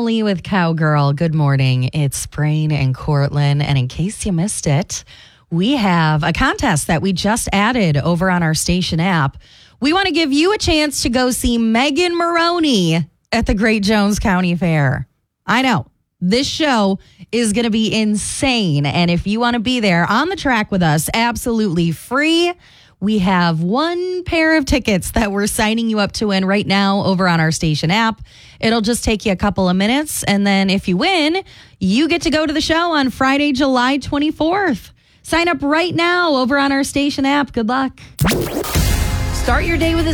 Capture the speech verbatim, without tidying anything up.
Emily with Cowgirl. Good morning. It's Brain and Cortland. And in case you missed it, we have a contest that we just added over on our station app. We want to give you a chance to go see Megan Maroney at the Great Jones County Fair. I know. This show is going to be insane. And if you want to be there on the track with us, absolutely free. We have one pair of tickets that we're signing you up to win right now over on our station app. It'll just take you a couple of minutes. And then if you win, you get to go to the show on Friday, July twenty-fourth. Sign up right now over on our station app. Good luck. Start your day with a